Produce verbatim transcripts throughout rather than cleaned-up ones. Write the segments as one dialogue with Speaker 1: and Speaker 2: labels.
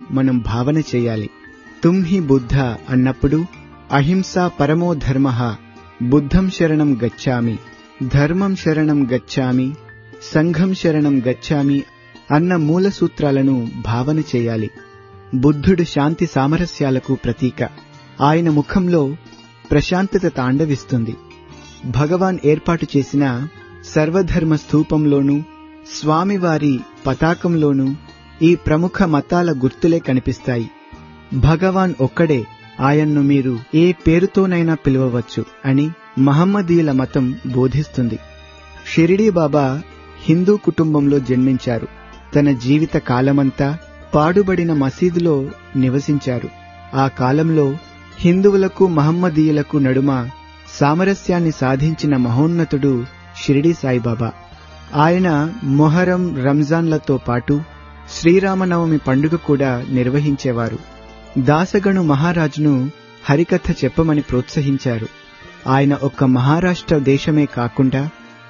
Speaker 1: మనం భావన చేయాలి. తుమ్ హి బుద్ధ అన్నప్పుడు అహింస పరమో ధర్మః, బుద్ధం శరణం గచ్ఛామి, ధర్మం శరణం గచ్ఛామి, సంఘం శరణం గచ్ఛామి అన్న మూల సూత్రాలను భావన చేయాలి. బుద్ధుడు శాంతి సామరస్యాలకు ప్రతీక. ఆయన ముఖంలో ప్రశాంతత తాండవిస్తుంది. భగవాన్ ఏర్పాటు చేసిన సర్వధర్మ స్థూపంలోనూ స్వామివారి పతాకంలోనూ ఈ ప్రముఖ మతాల గుర్తులే కనిపిస్తాయి. భగవాన్ ఒక్కడే, ఆయన్ను మీరు ఏ పేరుతోనైనా పిలువవచ్చు అని మహమ్మదీయుల మతం బోధిస్తుంది. షిరిడీ బాబా హిందూ కుటుంబంలో జన్మించారు. తన జీవిత కాలమంతా పాడుబడిన మసీదులో నివసించారు. ఆ కాలంలో హిందువులకు మహమ్మదీయులకు నడుమ సామరస్యాన్ని సాధించిన మహోన్నతుడు షిరిడీ సాయిబాబా. ఆయన మొహరం, రంజాన్లతో పాటు శ్రీరామనవమి పండుగ కూడా నిర్వహించేవారు. దాసగణు మహారాజును హరికథ చెప్పమని ప్రోత్సహించారు. ఆయన ఒక్క మహారాష్ట్ర దేశమే కాకుండా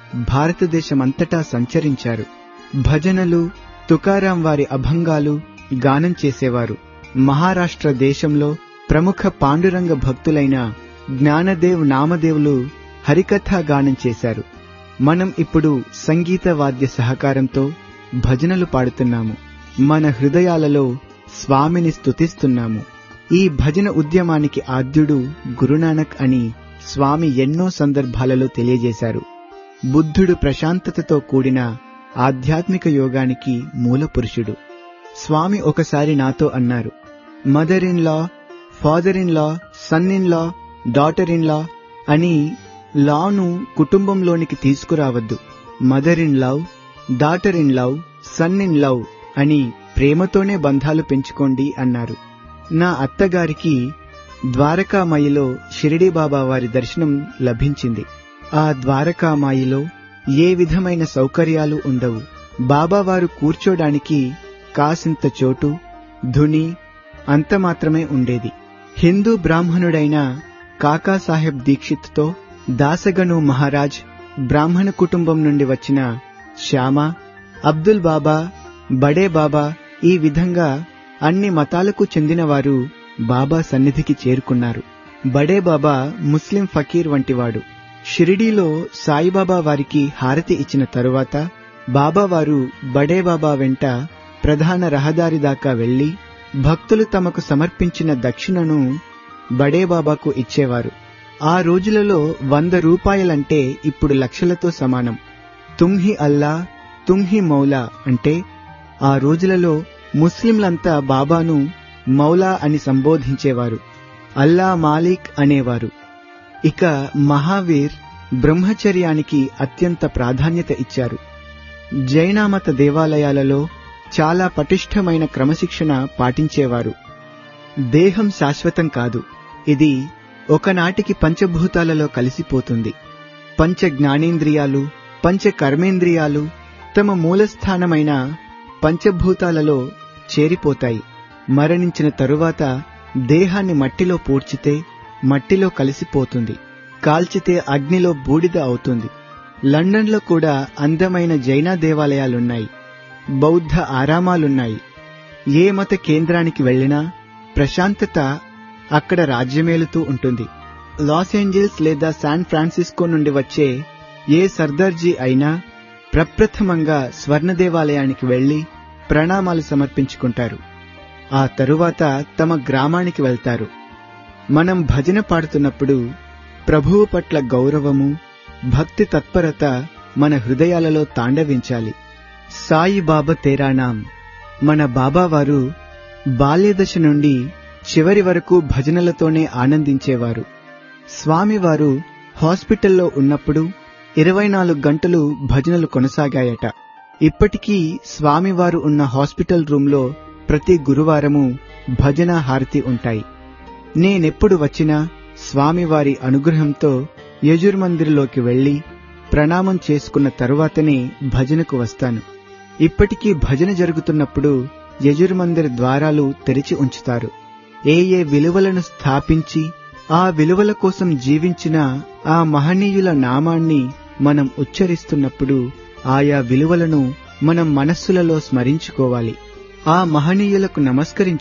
Speaker 1: భారతదేశమంతటా సంచరించారు. భజనలు, తుకారాం వారి అభంగాలు గానం చేసేవారు. మహారాష్ట్ర దేశంలో ప్రముఖ పాండురంగ భక్తులైన జ్ఞానదేవ్, నామదేవులు హరికథా గానం చేశారు. మనం ఇప్పుడు సంగీత వాద్య సహకారంతో భజనలు పాడుతున్నాము. మన హృదయాలలో స్వామిని స్తుతిస్తున్నాము. ఈ భజన ఉద్యమానికి ఆద్యుడు గురునానక్ అని స్వామి ఎన్నో సందర్భాలలో తెలియజేశారు. బుద్ధుడు ప్రశాంతతతో కూడిన ఆధ్యాత్మిక యోగానికి మూల పురుషుడు. స్వామి ఒకసారి నాతో అన్నారు, mother in law, father in law, son in law, daughter in law అని లాను కుటుంబంలోనికి తీసుకురావద్దు. Mother in love, daughter in love, son in love అని ప్రేమతోనే బంధాలు పెంచుకోండి అన్నారు. నా అత్తగారికి ద్వారకామాయిలో షిరిడీ బాబా వారి దర్శనం లభించింది. ఆ ద్వారకామాయిలో ఏ విధమైన సౌకర్యాలు ఉండవు. బాబావారు కూర్చోడానికి కాసింత చోటు, ధుని అంత మాత్రమే ఉండేది. హిందూ బ్రాహ్మణుడైన కాకాసాహెబ్ దీక్షిత్తో దాసగణు మహారాజ్, బ్రాహ్మణ కుటుంబం నుండి వచ్చిన శ్యామ, అబ్దుల్ బాబా, బడే బాబా, ఈ విధంగా అన్ని మతాలకు చెందినవారు బాబా సన్నిధికి చేరుకున్నారు. బడే బాబా ముస్లిం ఫకీర్ వంటివాడు. షిరిడీలో సాయిబాబా వారికి హారతి ఇచ్చిన తరువాత బాబావారు బడే బాబా వెంట ప్రధాన రహదారి దాకా వెళ్లి భక్తులు తమకు సమర్పించిన దక్షిణను బడే బాబాకు ఇచ్చేవారు. ఆ రోజులలో వంద రూపాయలంటే ఇప్పుడు లక్షలతో సమానం. తుమ్హి అల్లా, తుమ్హి మౌలా అంటే ఆ రోజులలో ముస్లింలంతా బాబాను మౌలా అని సంబోధించేవారు. అల్లా మాలిక్ అనేవారు. ఇక మహావీర్ బ్రహ్మచర్యానికి అత్యంత ప్రాధాన్యత ఇచ్చారు. జైనమత దేవాలయాలలో చాలా పటిష్టమైన క్రమశిక్షణ పాటించేవారు. దేహం శాశ్వతం కాదు, ఇది ఒకనాటికి పంచభూతాలలో కలిసిపోతుంది. పంచ జ్ఞానేంద్రియాలు, పంచ కర్మేంద్రియాలు తమ మూలస్థానమైన పంచభూతాలలో చేరిపోతాయి. మరణించిన తరువాత దేహాన్ని మట్టిలో పూడ్చితే మట్టిలో కలిసిపోతుంది, కాల్చితే అగ్నిలో బూడిద అవుతుంది. లండన్లో కూడా అందమైన జైన దేవాలయాలున్నాయి, బౌద్ధ ఆరామాలున్నాయి. ఏ మత కేంద్రానికి వెళ్లినా ప్రశాంతత అక్కడ రాజ్యమేలుతూ ఉంటుంది. లాస్ ఏంజల్స్ లేదా శాన్ ఫ్రాన్సిస్కో నుండి వచ్చే ఏ సర్దార్జీ అయినా ప్రప్రథమంగా స్వర్ణ దేవాలయానికి వెళ్లి ప్రణామాలు సమర్పించుకుంటారు. ఆ తరువాత తమ గ్రామానికి వెళ్తారు. మనం భజన పాడుతున్నప్పుడు ప్రభువు పట్ల గౌరవము, భక్తి తత్పరత మన హృదయాలలో తాండవించాలి. సాయి బాబా తేరానాం. మన బాబావారు బాల్యదశ నుండి చివరి వరకు భజనలతోనే ఆనందించేవారు. స్వామివారు హాస్పిటల్లో ఉన్నప్పుడు ఇరవై నాలుగు గంటలు భజనలు కొనసాగాయట. ఇప్పటికీ స్వామివారు ఉన్న హాస్పిటల్ రూంలో ప్రతి గురువారము భజన హారతి ఉంటాయి. నేనెప్పుడు వచ్చినా స్వామివారి అనుగ్రహంతో యజుర్మందిర్లోకి వెళ్లి ప్రణామం చేసుకున్న తరువాతనే భజనకు వస్తాను. ఇప్పటికీ భజన జరుగుతున్నప్పుడు యజుర్మందిర్ ద్వారాలు తెరిచి ఉంచుతారు. ఏ ఏ విలువలను స్థాపించి ఆ విలువల కోసం జీవించిన ఆ మహనీయుల నామాన్ని మనం ఉచ్చరిస్తున్నప్పుడు ఆయా విలువలను మనం మనస్సులలో స్మరించుకోవాలి. ఆ మహనీయులకు నమస్కరించుకోవాలి.